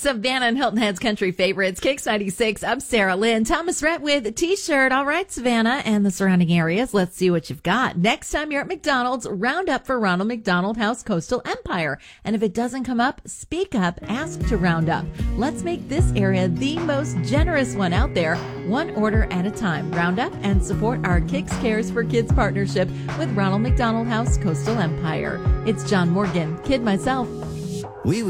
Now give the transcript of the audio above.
Savannah and Hilton Head's country favorites. Kicks 96. I'm Sarah Lynn. Thomas Rhett with a T-shirt. All right, Savannah and the surrounding areas. Let's see what you've got. Next time you're at McDonald's, round up for Ronald McDonald House Coastal Empire. And if it doesn't come up, speak up. Ask to round up. Let's make this area the most generous one out there. One order at a time. Round up and support our Kicks Cares for Kids partnership with Ronald McDonald House Coastal Empire. It's John Morgan, kid myself. We